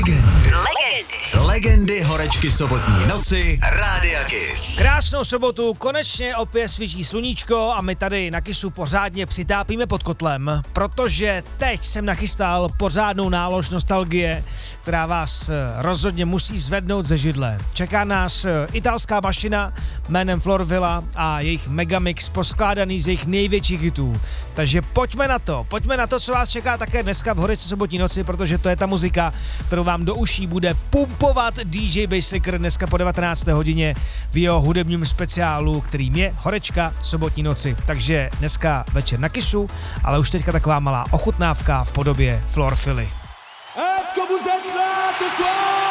Legendy horečky sobotní noci Rádia Kiss. Krásnou sobotu, konečně opět svítí sluníčko a my tady na Kissu pořádně přitápíme pod kotlem, protože teď jsem nachystal pořádnou nálož nostalgie, která vás rozhodně musí zvednout ze židle. Čeká nás italská mašina jménem Florvilla a jejich megamix poskládaný z jejich největších hitů. Takže pojďme na to, co vás čeká také dneska v Horečce sobotní noci, protože to je ta muzika, kterou vám do uší bude pumpovat DJ Basslicker dneska po 19. hodině v jeho hudebním speciálu, kterým je Horečka sobotní noci. Takže dneska večer na Kissu, ale už teďka taková malá ochutnávka v podobě Florvilly. Est-ce que vous êtes là ce soir?